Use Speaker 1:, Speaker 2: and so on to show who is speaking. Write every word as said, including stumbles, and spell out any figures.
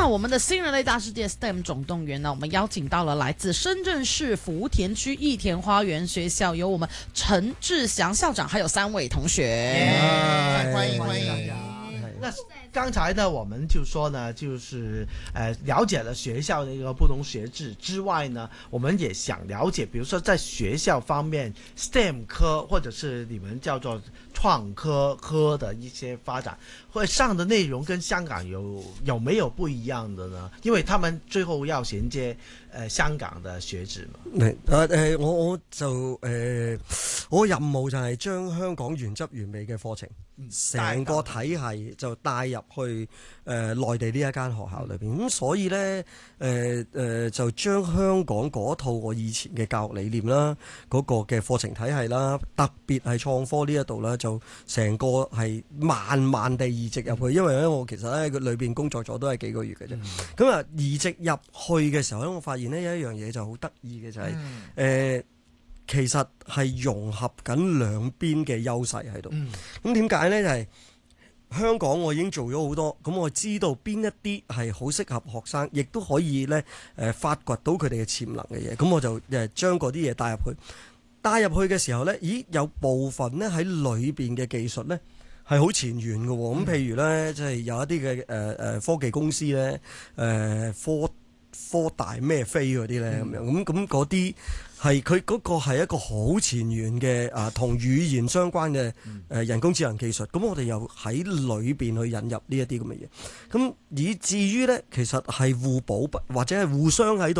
Speaker 1: 那我們的新人類大世界 S T E M 總動員呢，我們邀請到了來自深圳市福田區益田花園學校，有我們陳志祥校長，還有三位同學。
Speaker 2: 歡迎歡迎。那剛才呢，我們就說呢，就是呃了解了學校的一個不同學制之外呢，我們也想了解，比如說在學校方面 S T E M 科或者是你們叫做創科科的一些發展，或者上的內容跟香港有有沒有不一樣的呢？因為他們最後要銜接呃香港的學制嘛。
Speaker 3: 誒誒、呃，我我就誒、呃，我任務就係將香港原汁原味嘅課程，成、嗯、個體系就帶入去誒、呃、內地呢一間學校裏邊。咁、嗯、所以咧誒誒，就將香港嗰套我以前嘅教育理念啦，嗰、那個嘅課程體系啦，特別係創科呢一度啦，就成個係慢慢地移植入去。因為咧，我其實喺裏邊工作咗都係幾個月嘅啫。咁啊、嗯，移植入去嘅時候咧，我發現呢有一樣嘢就好得意嘅就係、是、誒。嗯呃其實係融合緊兩邊嘅優勢喺度。咁點解呢？就係、是、香港我已經做咗好多，咁我知道邊一啲係好適合學生，亦都可以呢誒、呃、發掘到佢哋嘅潛能嘅嘢。咁我就誒將嗰啲嘢帶入去，帶入去嘅時候呢，咦有部分呢喺裏邊嘅技術呢係好前沿嘅。咁、嗯、譬如呢，即、就、係、是、有一啲嘅誒誒科技公司呢，誒、呃、科科大咩飛嗰啲呢，咁樣，咁咁嗰啲。係佢嗰個係一個好前沿嘅啊，同語言相關嘅誒人工智能技術。咁我哋又喺裏邊去引入呢一啲咁嘅嘢，咁以至於咧，其實係互補或者係互相喺度。